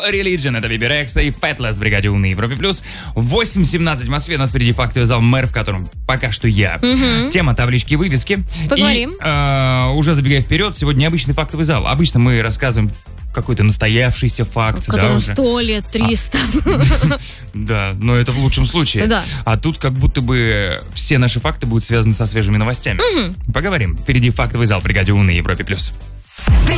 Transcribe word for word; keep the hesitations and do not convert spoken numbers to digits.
Religion, это Биби Рекса и Fatless в бригаде У на Европе плюс. восемь семнадцать в Москве, у нас впереди фактовый зал «Мэр», в котором пока что я. Угу. Тема таблички и вывески. Поговорим. И э, уже забегая вперед, сегодня необычный фактовый зал. Обычно мы рассказываем какой-то настоявшийся факт. Которому да, сто лет, триста. А, да, но это в лучшем случае. Да. А тут как будто бы все наши факты будут связаны со свежими новостями. Угу. Поговорим. Впереди фактовый зал в бригаде У на Европе плюс.